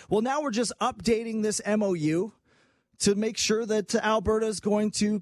Well, now we're just updating this MOU to make sure that Alberta is going to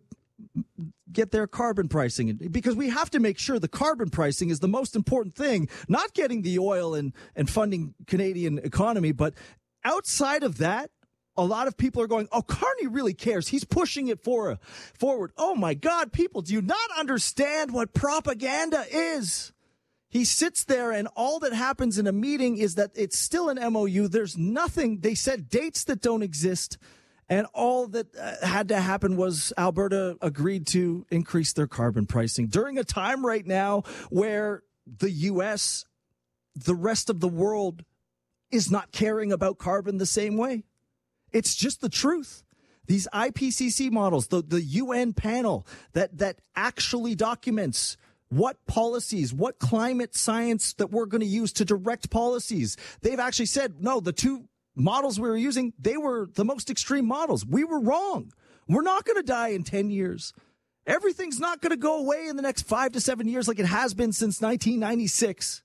get their carbon pricing, because we have to make sure the carbon pricing is the most important thing, not getting the oil and funding Canadian economy. But outside of that, a lot of people are going, oh, Carney really cares. He's pushing it forward. Oh, my God, people, do you not understand what propaganda is? He sits there, and all that happens in a meeting is that it's still an MOU. There's nothing. They said dates that don't exist. And all that had to happen was Alberta agreed to increase their carbon pricing during a time right now where the U.S., the rest of the world, is not caring about carbon the same way. It's just the truth. These IPCC models, the UN panel that actually documents what policies, what climate science that we're going to use to direct policies, they've actually said, no, the two models we were using, they were the most extreme models. We were wrong. We're not going to die in 10 years. Everything's not going to go away in the next 5 to 7 years like it has been since 1996.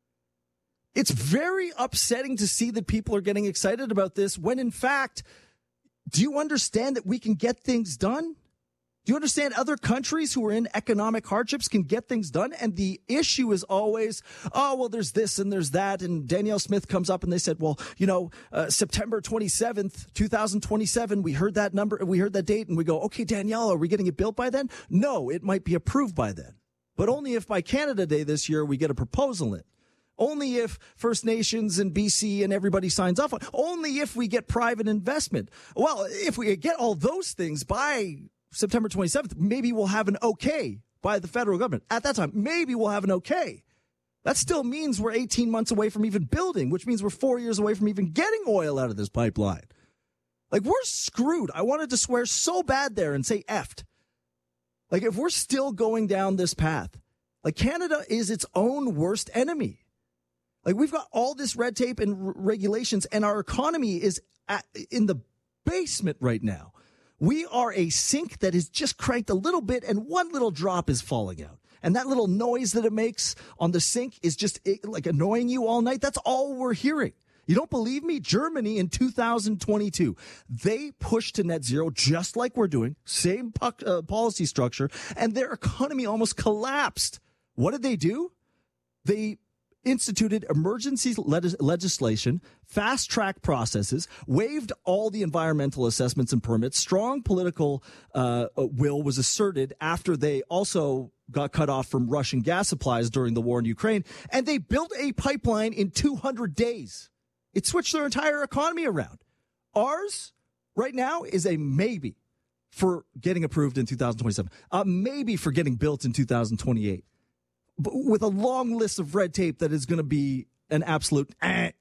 It's very upsetting to see that people are getting excited about this when, in fact, do you understand that we can get things done? Do you understand other countries who are in economic hardships can get things done? And the issue is always, oh, well, there's this and there's that. And Danielle Smith comes up and they said, well, September 27th, 2027, we heard that number, we heard that date, and we go, okay, Danielle, are we getting it built by then? No, it might be approved by then. But only if by Canada Day this year we get a proposal in. Only if First Nations and BC and everybody signs off on. Only if we get private investment. Well, if we get all those things by September 27th, maybe we'll have an okay by the federal government. At that time, maybe we'll have an okay. That still means we're 18 months away from even building, which means we're 4 years away from even getting oil out of this pipeline. Like, we're screwed. I wanted to swear so bad there and say effed. Like, if we're still going down this path, like, Canada is its own worst enemy. Like, we've got all this red tape and regulations, and our economy is in the basement right now. We are a sink that is just cranked a little bit, and one little drop is falling out. And that little noise that it makes on the sink is just like annoying you all night. That's all we're hearing. You don't believe me? Germany in 2022, they pushed to net zero just like we're doing, same policy structure, and their economy almost collapsed. What did they do? They instituted emergency legislation, fast-track processes, waived all the environmental assessments and permits. Strong political will was asserted after they also got cut off from Russian gas supplies during the war in Ukraine, and they built a pipeline in 200 days. It switched their entire economy around. Ours, right now, is a maybe for getting approved in 2027, a maybe for getting built in 2028. With a long list of red tape that is going to be an absolute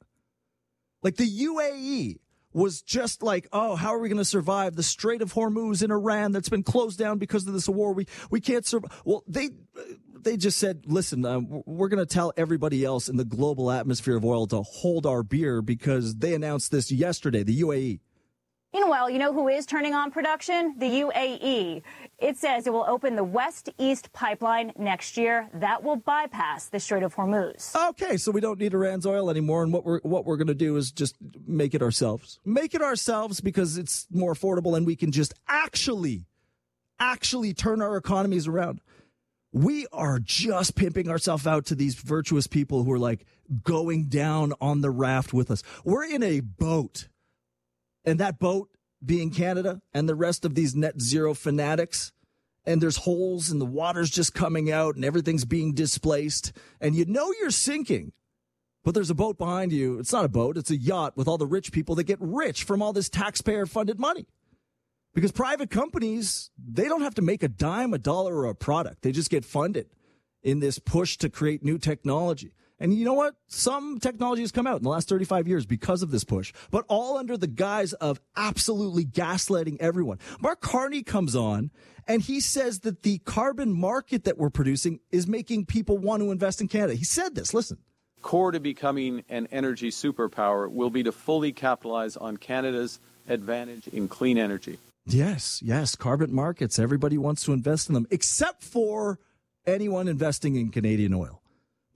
Like, the UAE was just like, oh, how are we going to survive the Strait of Hormuz in Iran that's been closed down because of this war? We can't survive. Well, they just said, listen, we're going to tell everybody else in the global atmosphere of oil to hold our beer, because they announced this yesterday, the UAE. Meanwhile, you know who is turning on production? The UAE. It says it will open the West-East pipeline next year. That will bypass the Strait of Hormuz. Okay, so we don't need Iran's oil anymore, and what we're going to do is just make it ourselves. Make it ourselves because it's more affordable, and we can just actually turn our economies around. We are just pimping ourselves out to these virtuous people who are like going down on the raft with us. We're in a boat. And that boat being Canada and the rest of these net zero fanatics, and there's holes and the water's just coming out and everything's being displaced, and you know you're sinking, but there's a boat behind you. It's not a boat, it's a yacht with all the rich people that get rich from all this taxpayer-funded money. Because private companies, they don't have to make a dime, a dollar, or a product. They just get funded in this push to create new technology. And you know what? Some technology has come out in the last 35 years because of this push, but all under the guise of absolutely gaslighting everyone. Mark Carney comes on and he says that the carbon market that we're producing is making people want to invest in Canada. He said this, listen. Core to becoming an energy superpower will be to fully capitalize on Canada's advantage in clean energy. Yes, carbon markets. Everybody wants to invest in them, except for anyone investing in Canadian oil.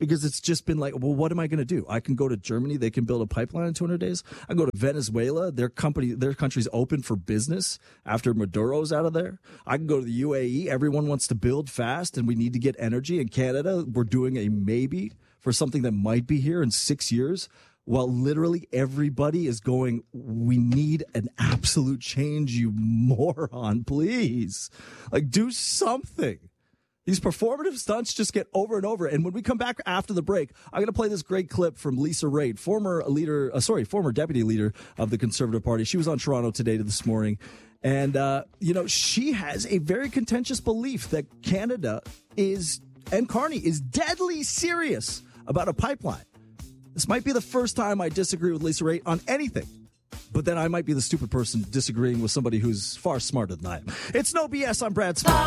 because it's just been like, well, what am I going to do? I can go to Germany. They can build a pipeline in 200 days. I can go to Venezuela. Their country's open for business after Maduro's out of there. I can go to the UAE. Everyone wants to build fast, and we need to get energy. In Canada, we're doing a maybe for something that might be here in 6 years, while literally everybody is going, we need an absolute change, you moron, please. Like, do something. These performative stunts just get over and over. And when we come back after the break, I'm going to play this great clip from Lisa Raitt, former deputy leader of the Conservative Party. She was on Toronto Today this morning. And, she has a very contentious belief that Canada and Carney is deadly serious about a pipeline. This might be the first time I disagree with Lisa Raitt on anything. But then I might be the stupid person disagreeing with somebody who's far smarter than I am. It's No BS. I'm Brad Smith.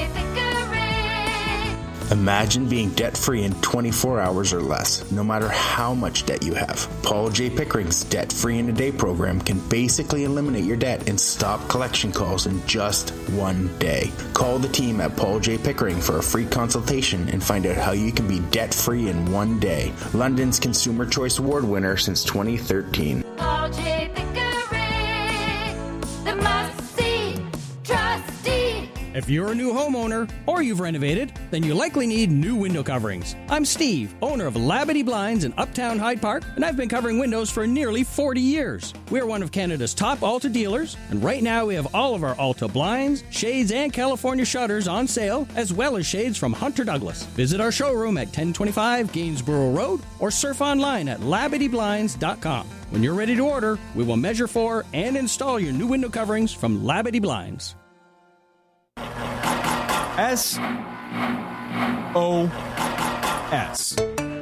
Imagine being debt-free in 24 hours or less, no matter how much debt you have. Paul J. Pickering's Debt-Free in a Day program can basically eliminate your debt and stop collection calls in just one day. Call the team at Paul J. Pickering for a free consultation and find out how you can be debt-free in one day. London's Consumer Choice Award winner since 2013. Paul J. Pickering, the must-see trustee. If you're a new homeowner or you've renovated, then you likely need new window coverings. I'm Steve, owner of Labadee Blinds in Uptown Hyde Park, and I've been covering windows for nearly 40 years. We're one of Canada's top Alta dealers, and right now we have all of our Alta blinds, shades, and California shutters on sale, as well as shades from Hunter Douglas. Visit our showroom at 1025 Gainsborough Road or surf online at LabadeeBlinds.com. When you're ready to order, we will measure for and install your new window coverings from Labadee Blinds. SOS.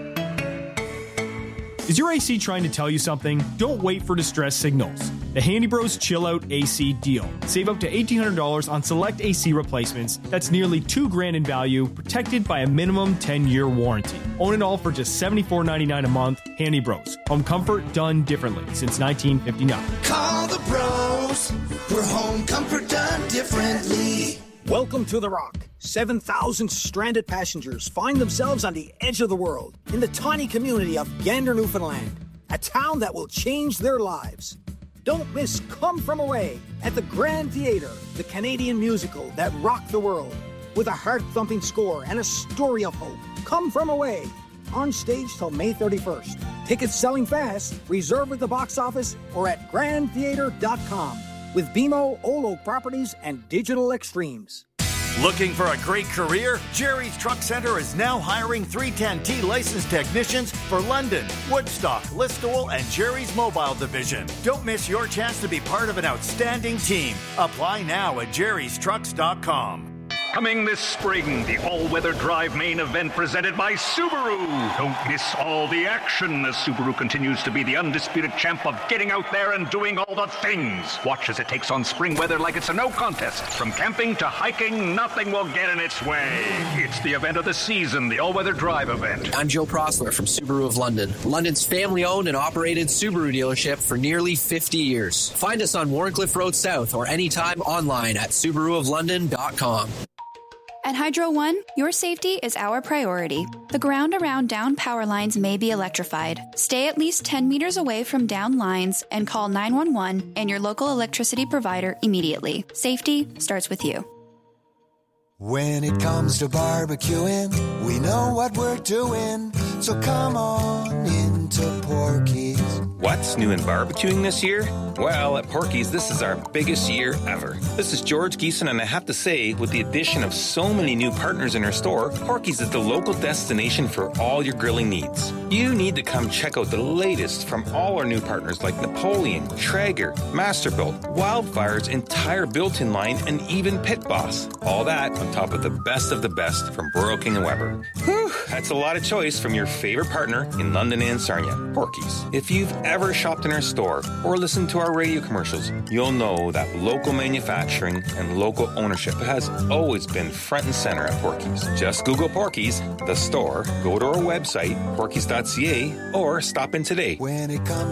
Is your AC trying to tell you something? Don't wait for distress signals. The Handy Bros Chill Out AC deal. Save up to $1,800 on select AC replacements. That's nearly $2,000 in value, protected by a minimum 10-year warranty. Own it all for just $74.99 a month. Handy Bros. Home comfort done differently since 1959. Call the bros for home comfort done differently. Welcome to The Rock. 7,000 stranded passengers find themselves on the edge of the world in the tiny community of Gander, Newfoundland, a town that will change their lives. Don't miss Come From Away at the Grand Theatre, the Canadian musical that rocked the world, with a heart-thumping score and a story of hope. Come From Away, on stage till May 31st. Tickets selling fast. Reserve at the box office or at grandtheatre.com. with BMO, Old Oak Properties, and Digital Extremes. Looking for a great career? Jerry's Truck Center is now hiring 310T licensed technicians for London, Woodstock, Listowel, and Jerry's Mobile Division. Don't miss your chance to be part of an outstanding team. Apply now at jerrystrucks.com. Coming this spring, the all-weather drive main event presented by Subaru. Don't miss all the action as Subaru continues to be the undisputed champ of getting out there and doing all the things. Watch as it takes on spring weather like it's a no contest. From camping to hiking, nothing will get in its way. It's the event of the season, the all-weather drive event. I'm Joe Prosler from Subaru of London, London's family-owned and operated Subaru dealership for nearly 50 years. Find us on Warncliffe Road South or anytime online at SubaruofLondon.com. At Hydro One, your safety is our priority. The ground around down power lines may be electrified. Stay at least 10 meters away from down lines and call 911 and your local electricity provider immediately. Safety starts with you. When it comes to barbecuing, we know what we're doing. So come on into Porky's. What's new in barbecuing this year? Well, at Porky's, this is our biggest year ever. This is George Geeson, and I have to say, with the addition of so many new partners in our store, Porky's is the local destination for all your grilling needs. You need to come check out the latest from all our new partners like Napoleon, Traeger, Masterbuilt, Wildfire's entire built-in line, and even Pit Boss. All that on top of the best from Royal King & Weber. Whew, that's a lot of choice from your favorite partner in London and Sarnia, Porky's. If you've ever shopped in our store or listened to our radio commercials, you'll know that local manufacturing and local ownership has always been front and center at Porky's. Just Google Porky's, the store, go to our website, porkys.ca, or stop in today. When it comes